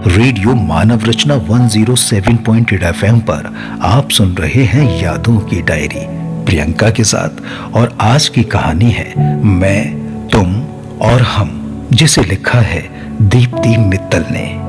Radio मानव रचना 107.8 FM पर आप सुन रहे हैं यादों की डायरी प्रियंका के साथ। और आज की कहानी है मैं, तुम और हम, जिसे लिखा है दीप्ति मित्तल ने।